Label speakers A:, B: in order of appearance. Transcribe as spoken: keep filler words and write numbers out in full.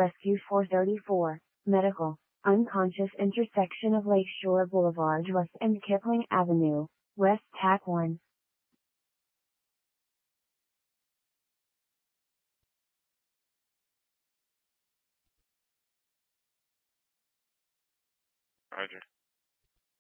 A: Rescue four thirty-four, Medical, unconscious intersection of Lakeshore Boulevard West and Kipling Avenue, West T A C one.
B: Roger.